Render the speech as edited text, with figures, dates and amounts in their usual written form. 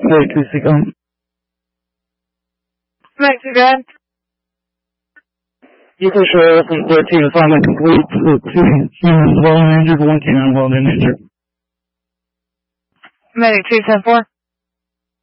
wait 2 seconds. Max, you good? You can show us in 14 assignment complete. 2 humans well injured, 1 canine well injured. Medic 274.